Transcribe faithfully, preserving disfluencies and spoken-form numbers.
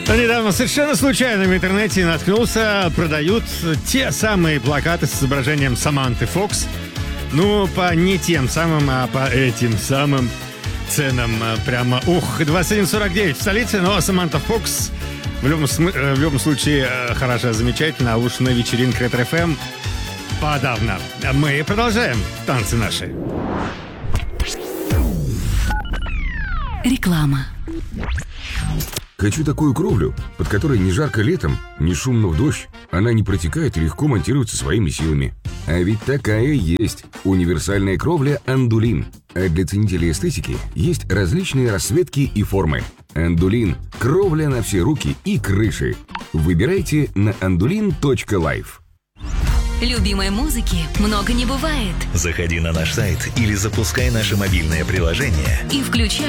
Недавно совершенно случайно в интернете наткнулся, продают те самые плакаты с изображением Саманты Фокс. Ну, по не тем самым, а по этим самым ценам. Прямо, ух, двадцать один сорок девять в столице, но Саманта Фокс в любом, см- в любом случае хороша, замечательно, а уж на вечеринке Ретро-эф эм подавно. Мы продолжаем танцы наши. Реклама. Хочу такую кровлю, под которой не жарко летом, не шумно в дождь. Она не протекает и легко монтируется своими силами. А ведь такая есть. Универсальная кровля «Андулин». А для ценителей эстетики есть различные расцветки и формы. «Андулин» – кровля на все руки и крыши. Выбирайте на андулин точка лайф. Любимой музыки много не бывает. Заходи на наш сайт или запускай наше мобильное приложение И включай